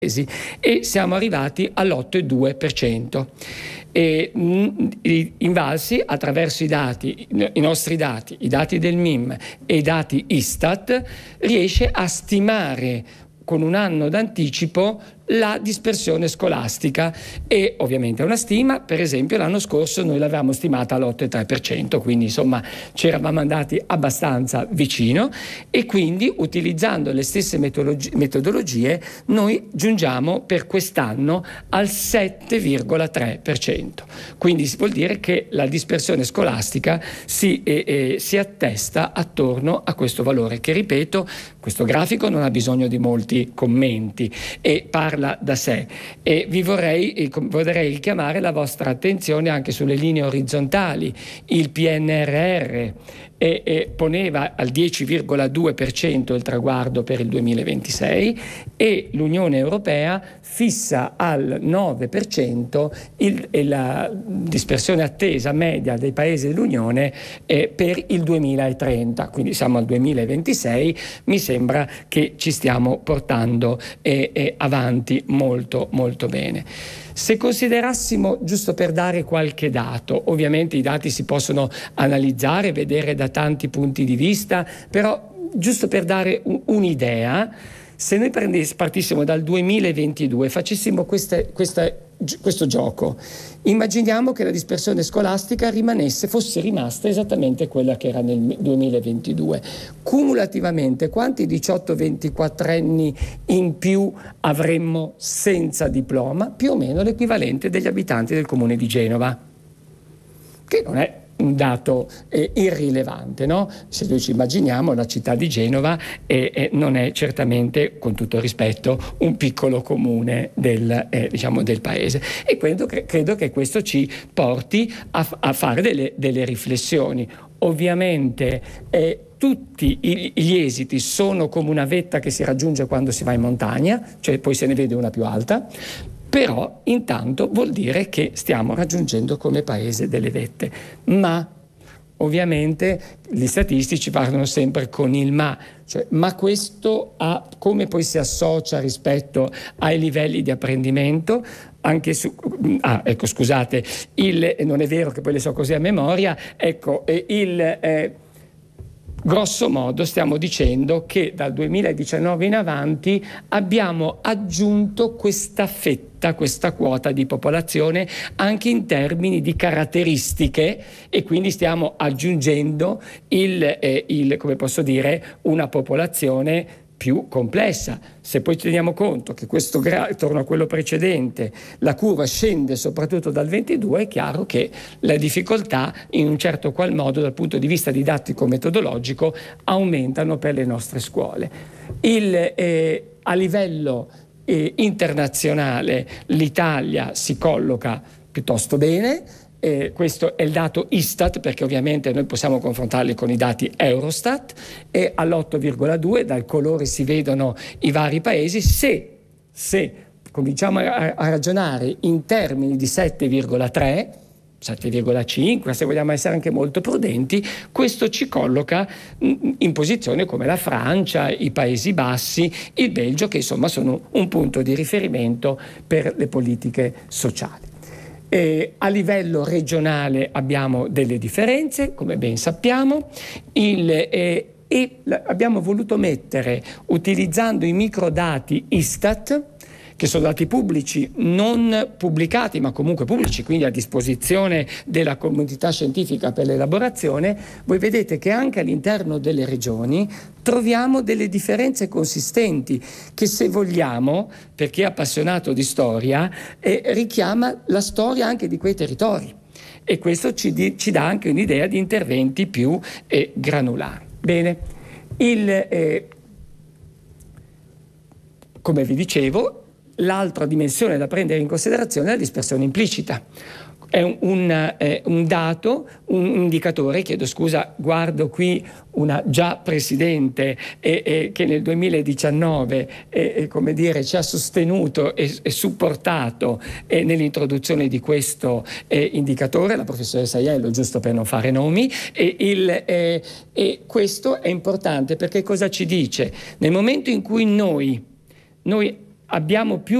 e siamo arrivati all'8,2%. E Invalsi, attraverso i nostri dati, i dati del MIM e i dati Istat, riesce a stimare con un anno d'anticipo la dispersione scolastica, e ovviamente è una stima. Per esempio l'anno scorso noi l'avevamo stimata all'8,3%, quindi insomma ci eravamo andati abbastanza vicino, e quindi utilizzando le stesse metodologie noi giungiamo per quest'anno al 7,3%. Quindi vuol dire che la dispersione scolastica si attesta attorno a questo valore, che, ripeto, questo grafico non ha bisogno di molti commenti e parla da sé. E vi vorrei richiamare la vostra attenzione anche sulle linee orizzontali. Il PNRR poneva al 10,2% il traguardo per il 2026 e l'Unione Europea fissa al 9% la dispersione attesa media dei paesi dell'Unione per il 2030. Quindi siamo al 2026, mi sembra che ci stiamo portando avanti molto molto bene. Se considerassimo, giusto per dare qualche dato, ovviamente i dati si possono analizzare, vedere da tanti punti di vista, però giusto per dare un'idea, se noi partissimo dal 2022, facessimo questo gioco, immaginiamo che la dispersione scolastica fosse rimasta esattamente quella che era nel 2022. Cumulativamente quanti 18-24enni in più avremmo senza diploma? Più o meno l'equivalente degli abitanti del comune di Genova, che non è un dato irrilevante, no? Se noi ci immaginiamo, la città di Genova non è certamente, con tutto il rispetto, un piccolo comune del paese, e credo che questo ci porti a fare delle riflessioni. Ovviamente tutti gli esiti sono come una vetta che si raggiunge quando si va in montagna, cioè poi se ne vede una più alta. Però intanto vuol dire che stiamo raggiungendo come paese delle vette. Ma ovviamente gli statistici parlano sempre con il ma, cioè ma questo come poi si associa rispetto ai livelli di apprendimento? Anche scusate, non è vero che poi le so così a memoria, grosso modo stiamo dicendo che dal 2019 in avanti abbiamo aggiunto questa fetta, questa quota di popolazione anche in termini di caratteristiche, e quindi stiamo aggiungendo come posso dire, una popolazione più complessa. Se poi teniamo conto che questo torno a quello precedente, la curva scende soprattutto dal 22, è chiaro che le difficoltà in un certo qual modo dal punto di vista didattico-metodologico aumentano per le nostre scuole. A livello internazionale l'Italia si colloca piuttosto bene. Questo è il dato Istat, perché ovviamente noi possiamo confrontarli con i dati Eurostat, e all'8,2 dal colore si vedono i vari paesi. Se cominciamo a ragionare in termini di 7,3, 7,5, se vogliamo essere anche molto prudenti, questo ci colloca in posizione come la Francia, i Paesi Bassi, il Belgio, che insomma sono un punto di riferimento per le politiche sociali. A livello regionale abbiamo delle differenze, come ben sappiamo, abbiamo voluto mettere, utilizzando i microdati Istat, che sono dati pubblici, non pubblicati ma comunque pubblici, quindi a disposizione della comunità scientifica per l'elaborazione. Voi vedete che anche all'interno delle regioni troviamo delle differenze consistenti che, se vogliamo, per chi è appassionato di storia, richiama la storia anche di quei territori, e questo ci dà anche un'idea di interventi più granulari. Bene, come vi dicevo, l'altra dimensione da prendere in considerazione è la dispersione implicita. È un dato, un indicatore, guardo qui una già presidente che nel 2019 ci ha sostenuto e supportato nell'introduzione di questo indicatore, la professoressa Aiello, giusto per non fare nomi, e questo è importante perché cosa ci dice? Nel momento in cui noi abbiamo più